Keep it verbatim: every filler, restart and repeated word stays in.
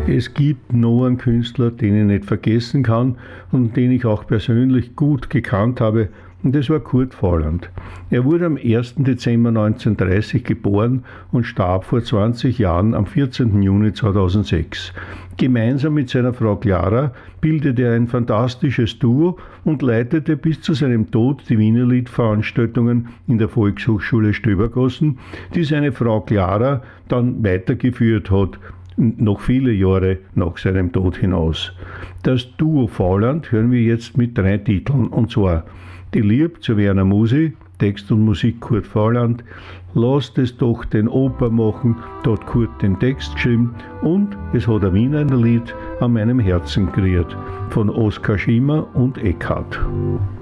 Es gibt noch einen Künstler, den ich nicht vergessen kann und den ich auch persönlich gut gekannt habe, und das war Kurt Volland. Er wurde am ersten Dezember neunzehnhundertdreißig geboren und starb vor zwanzig Jahren am vierzehnten Juni zweitausendsechs. Gemeinsam mit seiner Frau Clara bildete er ein fantastisches Duo und leitete bis zu seinem Tod die Wienerliedveranstaltungen in der Volkshochschule Stöbergossen, die seine Frau Clara dann weitergeführt hat, noch viele Jahre nach seinem Tod hinaus. Das Duo Volland hören wir jetzt mit drei Titeln, und zwar Die Lieb zu Werner Musi, Text und Musik Kurt Volland, Lasst es doch den Opa machen, da hat Kurt den Text geschrieben, und es hat ein Wiener Lied an meinem Herzen kreiert, von Oskar Schimmer und Eckhard.